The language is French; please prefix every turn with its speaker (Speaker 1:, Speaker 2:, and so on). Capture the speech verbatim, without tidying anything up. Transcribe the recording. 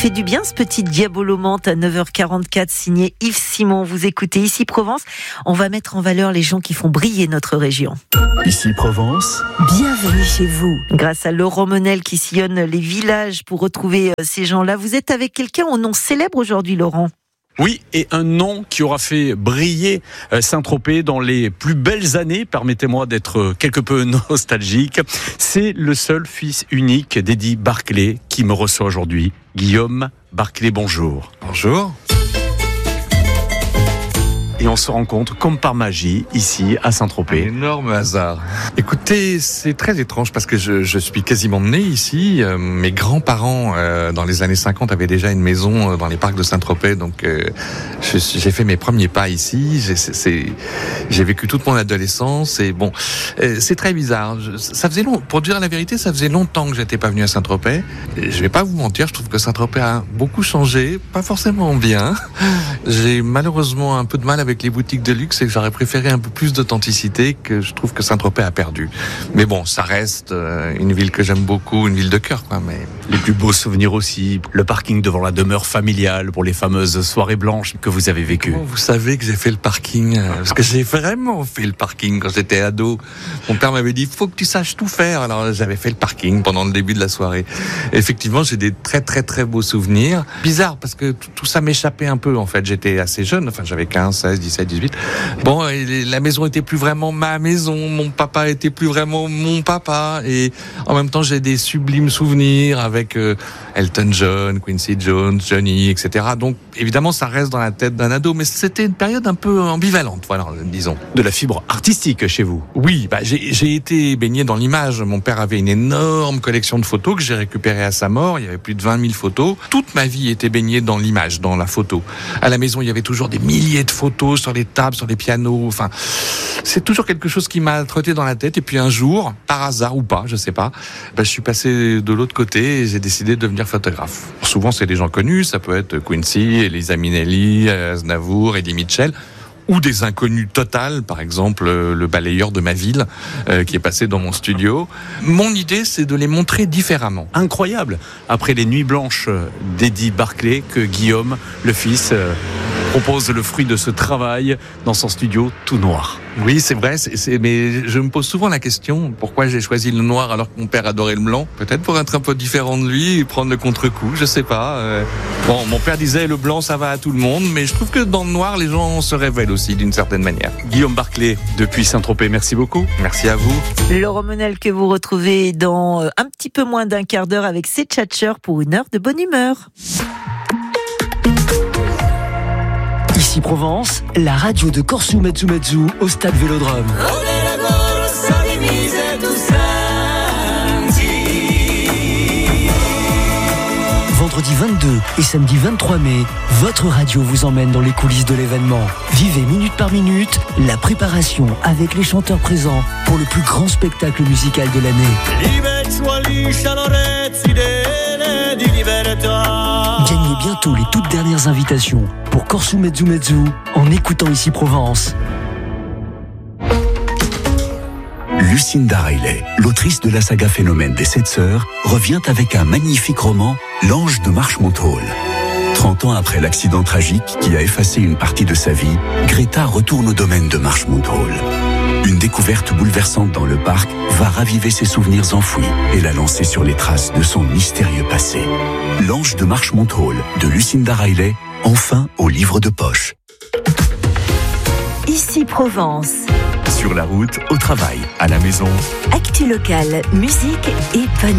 Speaker 1: fait du bien ce petit diabolomante à neuf heures quarante-quatre signé Yves Simon. Vous écoutez Ici Provence. On va mettre en valeur les gens qui font briller notre région.
Speaker 2: Ici Provence.
Speaker 1: Bienvenue chez vous. Grâce à Laurent Menel qui sillonne les villages pour retrouver ces gens-là. Vous êtes avec quelqu'un au nom célèbre aujourd'hui, Laurent.
Speaker 3: Oui, et un nom qui aura fait briller Saint-Tropez dans les plus belles années, permettez-moi d'être quelque peu nostalgique, c'est le seul fils unique d'Eddie Barclay qui me reçoit aujourd'hui. Guillaume Barclay, bonjour.
Speaker 4: Bonjour.
Speaker 3: Et on se rencontre comme par magie ici à Saint-Tropez.
Speaker 4: Un énorme hasard. Écoutez, c'est très étrange parce que je, je suis quasiment né ici. Euh, mes grands-parents, euh, dans les années cinquante, avaient déjà une maison euh, dans les parcs de Saint-Tropez. Donc, euh, je, j'ai fait mes premiers pas ici. J'ai, c'est, c'est, j'ai vécu toute mon adolescence. Et bon, euh, c'est très bizarre. Je, ça faisait long, pour dire la vérité, ça faisait longtemps que j'étais pas venu à Saint-Tropez. Et je vais pas vous mentir, je trouve que Saint-Tropez a beaucoup changé, pas forcément bien. J'ai malheureusement un peu de mal avec les boutiques de luxe et que j'aurais préféré un peu plus d'authenticité que je trouve que Saint-Tropez a perdu. Mais bon, ça reste une ville que j'aime beaucoup, une ville de cœur, quoi. Mais
Speaker 3: les plus beaux souvenirs aussi, le parking devant la demeure familiale pour les fameuses soirées blanches que vous avez vécues.
Speaker 4: Comment vous savez que j'ai fait le parking? Parce que j'ai vraiment fait le parking quand j'étais ado. Mon père m'avait dit, faut que tu saches tout faire. Alors j'avais fait le parking pendant le début de la soirée. Et effectivement, j'ai des très très très beaux souvenirs. Bizarre parce que tout ça m'échappait un peu en fait. J'étais assez jeune, enfin j'avais quinze, seize, dix-sept, dix-huit. Bon, la maison était plus vraiment ma maison, mon papa était plus vraiment mon papa, et en même temps j'ai des sublimes souvenirs avec euh, Elton John, Quincy Jones, Johnny, et cetera. Donc évidemment ça reste dans la tête d'un ado, mais c'était une période un peu ambivalente, voilà, disons.
Speaker 3: De la fibre artistique chez vous?
Speaker 4: Oui, bah, j'ai, j'ai été baigné dans l'image. Mon père avait une énorme collection de photos que j'ai récupérée à sa mort. Il y avait plus de vingt mille photos. Toute ma vie était baignée dans l'image, dans la photo. À la maison, il y avait toujours des milliers de photos sur les tables, sur les pianos. Enfin, c'est toujours quelque chose qui m'a trotté dans la tête. Et puis un jour, par hasard ou pas, je sais pas, bah, je suis passé de l'autre côté et j'ai décidé de devenir photographe. Souvent, c'est des gens connus. Ça peut être Quincy, Elisa Minnelli, Aznavour, Eddie Mitchell. Ou des inconnus totales, par exemple le balayeur de ma ville euh, qui est passé dans mon studio. Mon idée, c'est de les montrer différemment.
Speaker 3: Incroyable. Après les nuits blanches d'Eddie Barclay, que Guillaume, le fils, euh, propose le fruit de ce travail dans son studio tout noir.
Speaker 4: Oui, c'est vrai, c'est, c'est, mais je me pose souvent la question, pourquoi j'ai choisi le noir alors que mon père adorait le blanc? Peut-être pour être un peu différent de lui et prendre le contre-coup, je sais pas. Euh, bon, mon père disait le blanc ça va à tout le monde, mais je trouve que dans le noir, les gens se révèlent aussi d'une certaine manière.
Speaker 3: Guillaume Barclay, depuis Saint-Tropez, merci beaucoup.
Speaker 4: Merci à vous.
Speaker 1: Laurent Menel que vous retrouvez dans un petit peu moins d'un quart d'heure avec ses tchatcheurs pour une heure de bonne humeur.
Speaker 2: Ici Provence, la radio de Corsu Metsu au stade Vélodrome. Vendredi vingt-deux et samedi vingt-trois mai, votre radio vous emmène dans les coulisses de l'événement. Vivez minute par minute la préparation avec les chanteurs présents pour le plus grand spectacle musical de l'année. Gagnez bientôt les toutes dernières invitations pour Corsu Metsu en écoutant Ici Provence.
Speaker 5: Lucinda Riley, l'autrice de la saga Phénomène des Sept Sœurs, revient avec un magnifique roman, L'Ange de Marchmont Hall. trente ans après l'accident tragique qui a effacé une partie de sa vie, Greta retourne au domaine de Marchmont Hall. Une découverte bouleversante dans le parc va raviver ses souvenirs enfouis et la lancer sur les traces de son mystérieux passé. L'Ange de Marchmont Hall de Lucinda Riley, enfin au livre de poche.
Speaker 1: Ici Provence.
Speaker 5: Sur la route, au travail, à la maison.
Speaker 1: Actu locale, musique et bonne